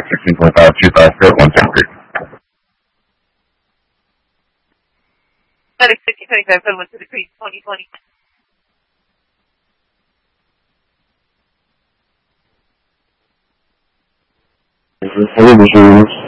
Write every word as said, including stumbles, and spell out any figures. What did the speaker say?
sixteen point five, two five, zero, one, two, three. FedEx fifty twenty-five, one to the Creek, twenty twenty. This is